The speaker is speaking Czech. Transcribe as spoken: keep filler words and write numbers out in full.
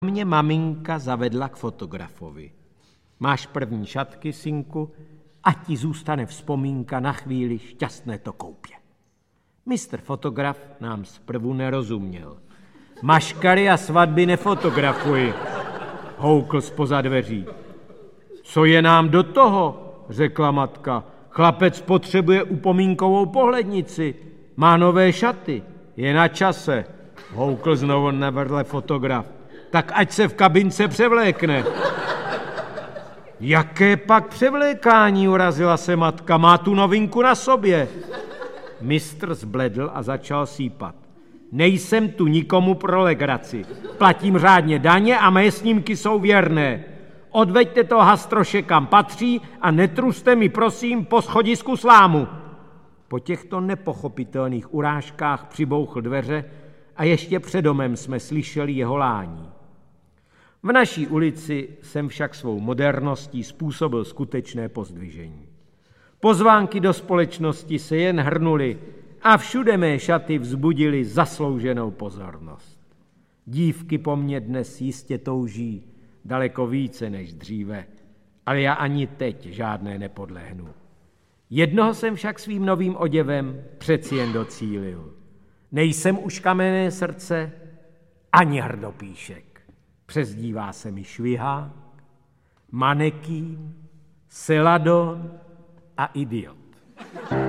Mě maminka zavedla k fotografovi. Máš první šatky, synku, ať ti zůstane vzpomínka na chvíli šťastné to koupě. Mistr fotograf nám zprvu nerozuměl. Maškary a svatby nefotografuji, houkl zpoza dveří. Co je nám do toho, řekla matka. Chlapec potřebuje upomínkovou pohlednici, má nové šaty, je na čase, houkl znovu nevedle fotograf. Tak ať se v kabince převlékne. Jaké pak převlékání, urazila se matka, má tu novinku na sobě. Mistr zbledl a začal sípat. Nejsem tu nikomu pro legraci. Platím řádně daně a mé snímky jsou věrné. Odveďte to hastroše kam patří a netruste mi prosím po schodisku slámu. Po těchto nepochopitelných urážkách přibouchl dveře a ještě před domem jsme slyšeli jeho lání. V naší ulici jsem však svou moderností způsobil skutečné pozdvižení. Pozvánky do společnosti se jen hrnuly a všude mé šaty vzbudily zaslouženou pozornost. Dívky po mně dnes jistě touží daleko více než dříve, ale já ani teď žádné nepodlehnu. Jednoho jsem však svým novým oděvem přeci jen docílil. Nejsem už kamenné srdce ani hrdopíšek. Přezdívá se mi švihák, manekín, seladon a idiot.